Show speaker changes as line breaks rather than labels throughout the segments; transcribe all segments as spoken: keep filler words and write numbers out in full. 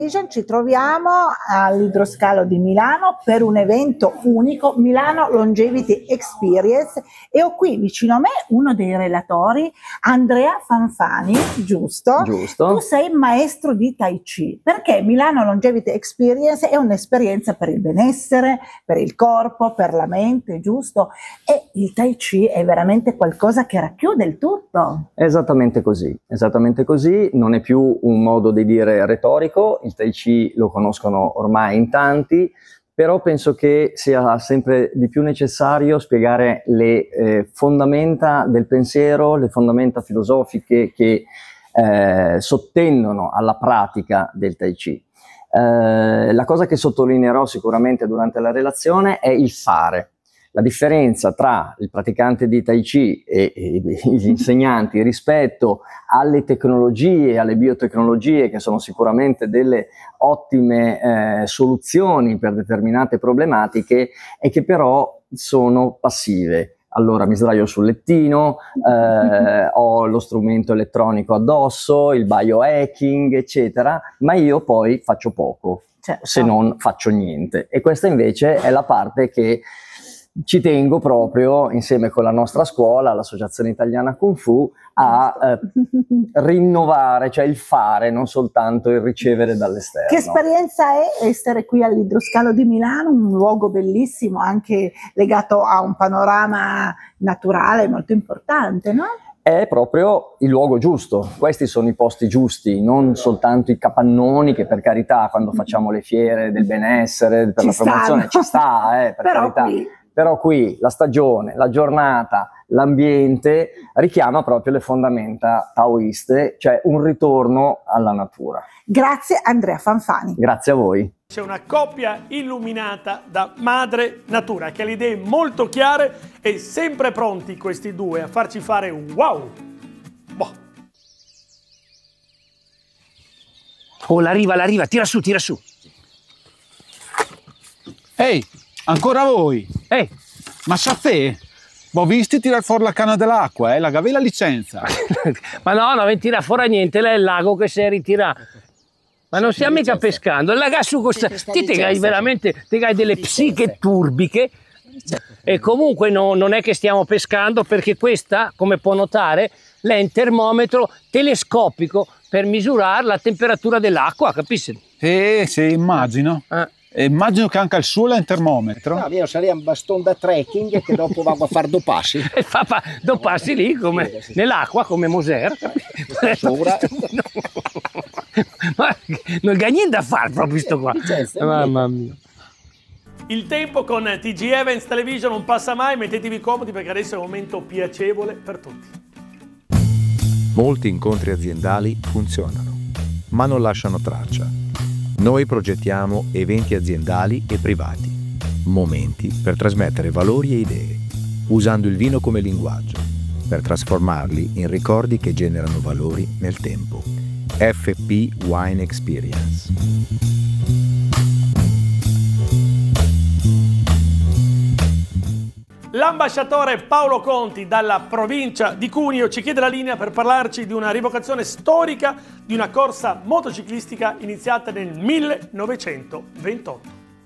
Ci troviamo all'Idroscalo di Milano per un evento unico, Milano Longevity Experience, e ho qui vicino a me uno dei relatori, Andrea Fanfani, giusto?
Giusto.
Tu sei maestro di Tai Chi, perché Milano Longevity Experience è un'esperienza per il benessere, per il corpo, per la mente, giusto? E il Tai Chi è veramente qualcosa che racchiude il tutto.
Esattamente così, esattamente così, non è più un modo di dire retorico. Il Tai Chi lo conoscono ormai in tanti, però penso che sia sempre di più necessario spiegare le eh, fondamenta del pensiero, le fondamenta filosofiche che eh, sottendono alla pratica del Tai Chi. Eh, la cosa che sottolineerò sicuramente durante la relazione è il fare. La differenza tra il praticante di Tai Chi e, e gli insegnanti rispetto alle tecnologie, alle biotecnologie, che sono sicuramente delle ottime eh, soluzioni per determinate problematiche, è che però sono passive. Allora mi sdraio sul lettino, eh, ho lo strumento elettronico addosso, il biohacking, eccetera, ma io poi faccio poco, certo, se non faccio niente. E questa invece è la parte che ci tengo proprio, insieme con la nostra scuola, l'Associazione Italiana Kung Fu, a eh, rinnovare, cioè il fare, non soltanto il ricevere dall'esterno.
Che esperienza è essere qui all'Idroscalo di Milano, un luogo bellissimo, anche legato a un panorama naturale molto importante, no?
È proprio il luogo giusto, questi sono i posti giusti, non soltanto i capannoni che, per carità, quando facciamo le fiere del benessere, per
ci
la promozione,
stanno.
ci sta, eh, per
Però
carità.
Qui...
Però qui la stagione, la giornata, l'ambiente richiama proprio le fondamenta taoiste, cioè un ritorno alla natura.
Grazie Andrea Fanfani.
Grazie a voi.
C'è una coppia illuminata da madre natura che ha le idee molto chiare e sempre pronti questi due a farci fare un wow. Boh.
Oh, la riva, la riva, tira su, tira su.
Ehi, ancora voi?
Ehi,
ma sa te? Ho visto tirare fuori la canna dell'acqua, eh? La gavi la licenza.
ma no, non tira fuori niente, lei è il lago che si è ritirato. Ma non stiamo mica pescando, il lagazzo costa... Ti te hai veramente te hai delle psiche turbiche e comunque no, non è che stiamo pescando, perché questa, come può notare, lei è un termometro telescopico per misurare la temperatura dell'acqua, capisci?
Sì, sì, immagino.
Eh.
E immagino che anche il suo è un termometro.
No, io sarei un bastone da trekking che dopo vado a fare due passi.
E fa, fa due passi lì, come nell'acqua, come Moser.
Sopra.
Ma non ha niente da fare proprio sto qua. Mamma mia.
Il tempo con T G Events Television non passa mai, mettetevi comodi perché adesso è un momento piacevole per tutti.
Molti incontri aziendali funzionano, ma non lasciano traccia. Noi progettiamo eventi aziendali e privati, momenti per trasmettere valori e idee, usando il vino come linguaggio, per trasformarli in ricordi che generano valori nel tempo. F P Wine Experience.
L'ambasciatore Paolo Conti dalla provincia di Cuneo ci chiede la linea per parlarci di una rievocazione storica di una corsa motociclistica iniziata nel millenovecentoventotto.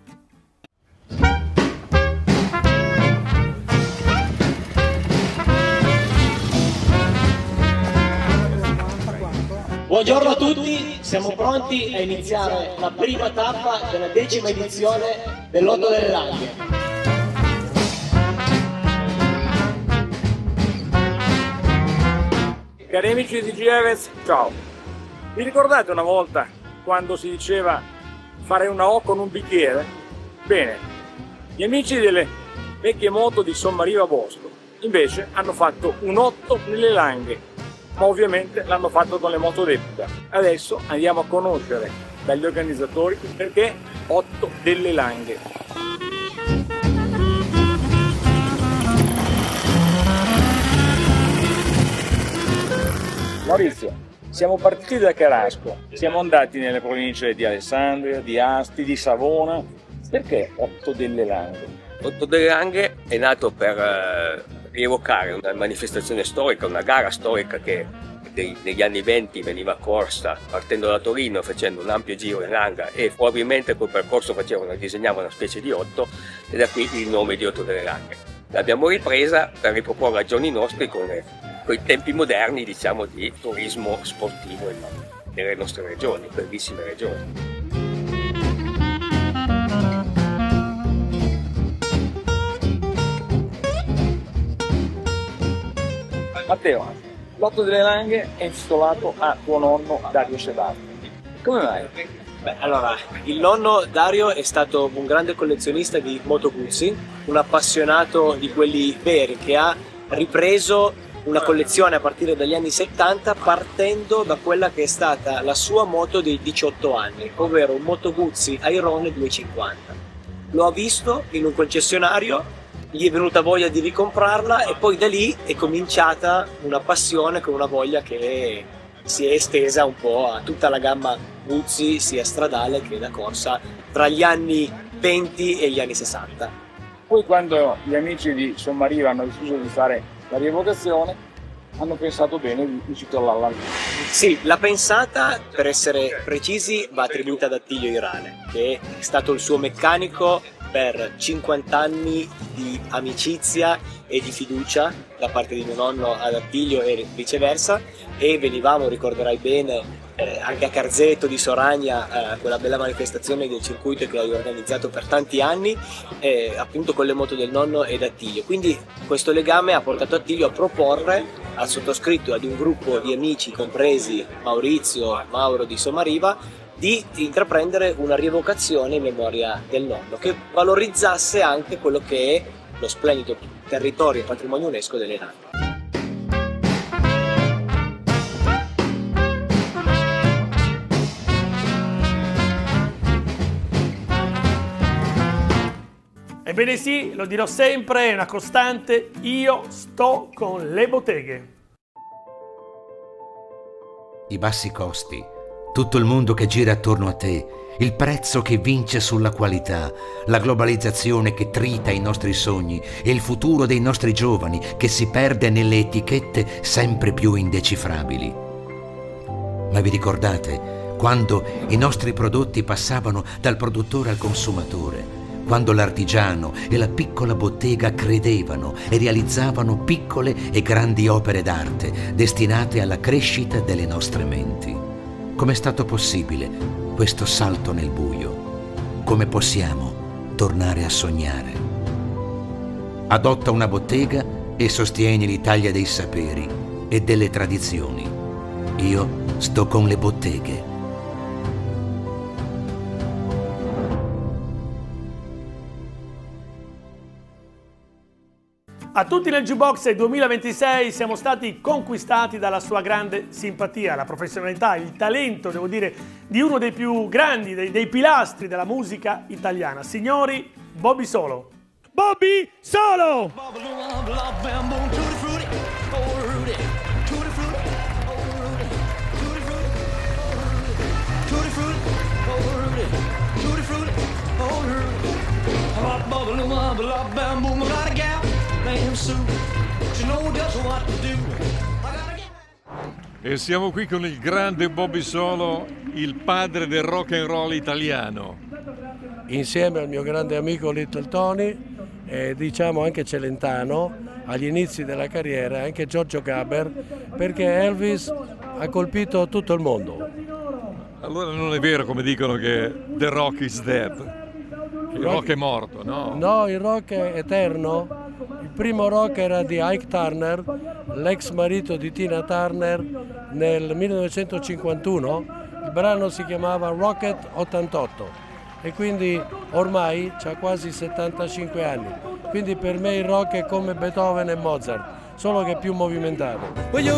Buongiorno a tutti, siamo pronti a iniziare la prima tappa della decima edizione del Lotto delle Langhe.
Cari amici di T G Events, ciao! Vi ricordate una volta quando si diceva fare una O con un bicchiere? Bene, gli amici delle vecchie moto di Sommariva Bosco invece hanno fatto un otto nelle Langhe, ma ovviamente l'hanno fatto con le moto d'epoca. Adesso andiamo a conoscere dagli organizzatori perché otto delle Langhe. Maurizio, siamo partiti da Carasco, siamo andati nelle province di Alessandria, di Asti, di Savona. Perché otto delle Langhe?
Otto delle Langhe è nato per eh, rievocare una manifestazione storica, una gara storica che dei, negli anni venti veniva corsa partendo da Torino facendo un ampio giro in Langa e probabilmente quel percorso facevano, disegnavano una specie di otto, e da qui il nome di Otto delle Langhe. L'abbiamo ripresa per riproporla ai giorni nostri con i tempi moderni, diciamo, di turismo sportivo nelle nostre regioni, bellissime regioni.
Matteo, l'Otto delle Langhe è intitolato a tuo nonno Dario Sebasti. Come mai?
Beh, allora, il nonno Dario è stato un grande collezionista di Moto Guzzi, un appassionato di quelli veri, che ha ripreso una collezione a partire dagli anni settanta partendo da quella che è stata la sua moto dei diciotto anni, ovvero un Moto Guzzi Iron duecentocinquanta. Lo ha visto in un concessionario, gli è venuta voglia di ricomprarla e poi da lì è cominciata una passione con una voglia che si è estesa un po' a tutta la gamma Guzzi, sia stradale che da corsa, tra gli anni venti e gli anni sessanta.
Poi quando gli amici di Sommariva hanno deciso di fare la rievocazione, hanno pensato bene di ritornarla.
Sì, la pensata, per essere precisi, va attribuita ad Attilio Irane, che è stato il suo meccanico per cinquanta anni di amicizia e di fiducia da parte di mio nonno ad Attilio e viceversa, e venivamo, ricorderai bene, eh, anche a Carzeto di Soragna, eh, quella bella manifestazione del circuito che hai organizzato per tanti anni, eh, appunto con le moto del nonno ed Attilio. Quindi questo legame ha portato Attilio a proporre al sottoscritto e ad un gruppo di amici, compresi Maurizio, Mauro di Sommariva, di intraprendere una rievocazione in memoria del nonno che valorizzasse anche quello che è lo splendido territorio e patrimonio UNESCO delle Langhe.
Ebbene sì, lo dirò sempre, è una costante, io sto con le botteghe.
I bassi costi, tutto il mondo che gira attorno a te, il prezzo che vince sulla qualità, la globalizzazione che trita i nostri sogni e il futuro dei nostri giovani che si perde nelle etichette sempre più indecifrabili. Ma vi ricordate quando i nostri prodotti passavano dal produttore al consumatore? Quando l'artigiano e la piccola bottega credevano e realizzavano piccole e grandi opere d'arte destinate alla crescita delle nostre menti. Com'è stato possibile questo salto nel buio? Come possiamo tornare a sognare? Adotta una bottega e sostieni l'Italia dei saperi e delle tradizioni. Io sto con le botteghe.
A tutti nel Jukebox duemilaventisei siamo stati conquistati dalla sua grande simpatia, la professionalità, il talento, devo dire, di uno dei più grandi, dei, dei pilastri della musica italiana. Signori, Bobby Solo. Bobby Solo!
E siamo qui con il grande Bobby Solo, il padre del rock and roll italiano.
Insieme al mio grande amico Little Tony, e diciamo anche Celentano, agli inizi della carriera, anche Giorgio Gaber, perché Elvis ha colpito tutto il mondo.
Allora non è vero come dicono che The Rock is dead. Il rock è morto, no?
No, il rock è eterno. Il primo rock era di Ike Turner, l'ex marito di Tina Turner, nel millenovecentocinquantuno. Il brano si chiamava Rocket ottantotto e quindi ormai ha quasi settantacinque anni. Quindi per me il rock è come Beethoven e Mozart, solo che più movimentato.